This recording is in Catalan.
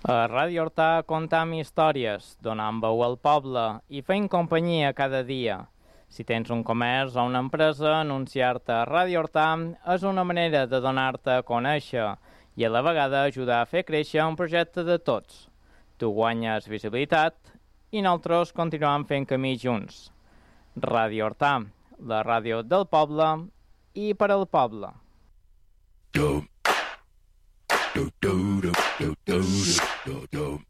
A Ràdio Hortà contam històries, donant veu al poble i fent companyia cada dia. Si tens un comerç o una empresa, anunciar-te a Ràdio Hortà és una manera de donar-te a conèixer i a la vegada ajudar a fer créixer un projecte de tots. Tu guanyes visibilitat i nosaltres continuem fent camí junts. Ràdio Hortà, la ràdio del poble i per al poble. Do do do do do do do do.